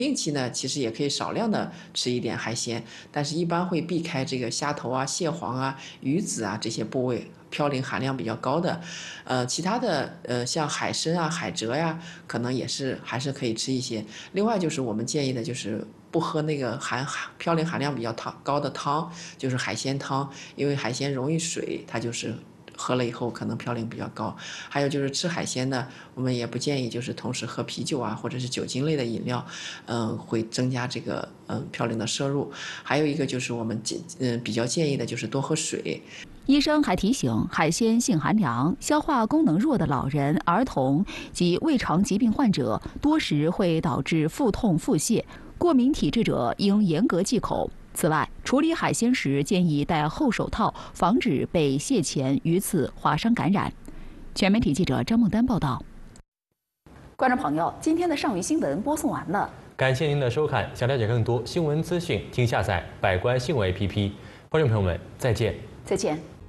孕期呢，其实也可以少量的吃一点海鲜，但是一般会避开这个虾头啊、蟹黄啊、鱼子啊这些部位。嘌呤含量比较高的，其他的像海参啊、海蜇呀，可能还是可以吃一些。另外就是我们建议的就是不喝那个嘌呤含量比较高的汤，就是海鲜汤，因为海鲜容易水，它就是喝了以后可能嘌呤比较高。还有就是吃海鲜呢，我们也不建议就是同时喝啤酒啊或者是酒精类的饮料，会增加这个嘌呤的摄入。还有一个就是我们比较建议的就是多喝水。 医生还提醒，海鲜性寒凉，消化功能弱的老人、儿童及胃肠疾病患者多食会导致腹痛、腹泻，过敏体质者应严格忌口。此外，处理海鲜时建议戴厚手套，防止被蟹钳、鱼刺划伤感染。全媒体记者张梦丹报道。观众朋友，今天的上午新闻播送完了， 感谢您的收看。想了解更多新闻资讯，请下载百官新闻 APP。观众朋友们，再见。 再见。